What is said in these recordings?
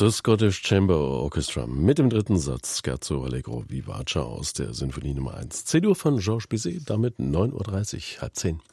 das Scottish Chamber Orchestra mit dem dritten Satz Scherzo Allegro Vivace aus der Sinfonie Nummer 1. C-Dur von Georges Bizet, damit 9.30 Uhr, halb 10.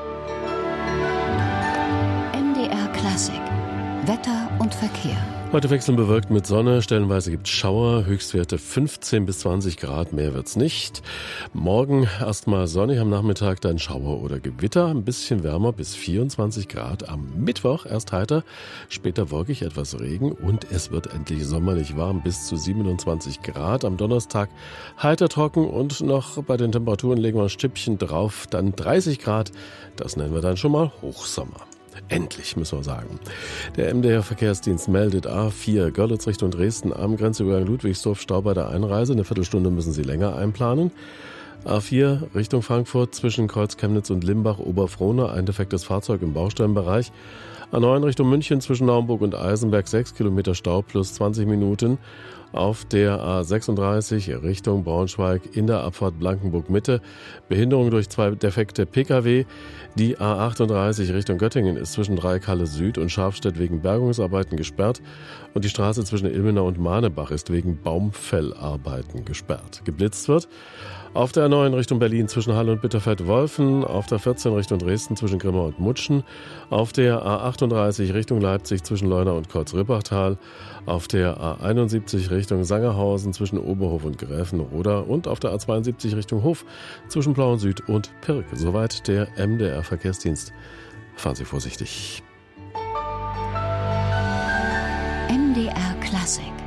MDR Klassik. Wetter und Verkehr. Heute wechseln bewölkt mit Sonne, stellenweise gibt es Schauer, Höchstwerte 15 bis 20 Grad, mehr wird's nicht. Morgen erstmal sonnig, am Nachmittag dann Schauer oder Gewitter, ein bisschen wärmer bis 24 Grad. Am Mittwoch erst heiter, später wolkig, etwas Regen und es wird endlich sommerlich warm bis zu 27 Grad. Am Donnerstag heiter trocken und noch bei den Temperaturen legen wir ein Stückchen drauf, dann 30 Grad, das nennen wir dann schon mal Hochsommer. Endlich, müssen wir sagen. Der MDR-Verkehrsdienst meldet A4 Görlitz Richtung Dresden am Grenzübergang Ludwigsdorf Stau bei der Einreise. Eine Viertelstunde müssen Sie länger einplanen. A4 Richtung Frankfurt zwischen Kreuz Chemnitz und Limbach Oberfrohna. Ein defektes Fahrzeug im Baustellenbereich. A9 Richtung München zwischen Naumburg und Eisenberg 6 Kilometer Stau plus 20 Minuten. Auf der A36 Richtung Braunschweig in der Abfahrt Blankenburg-Mitte. Behinderung durch 2 defekte Pkw. Die A38 Richtung Göttingen ist zwischen Dreieckhalle Süd und Scharfstedt wegen Bergungsarbeiten gesperrt. Und die Straße zwischen Ilmenau und Manebach ist wegen Baumfellarbeiten gesperrt. Geblitzt wird auf der A9 Richtung Berlin zwischen Halle und Bitterfeld-Wolfen, auf der 14 Richtung Dresden zwischen Grimma und Mutschen, auf der A38 Richtung Leipzig zwischen Leuna und Kreuz-Rippachtal, auf der A71 Richtung Sangerhausen zwischen Oberhof und Gräfenroda und auf der A72 Richtung Hof zwischen Plauen Süd und Pirk. Soweit der MDR-Verkehrsdienst. Fahren Sie vorsichtig. MDR Klassik.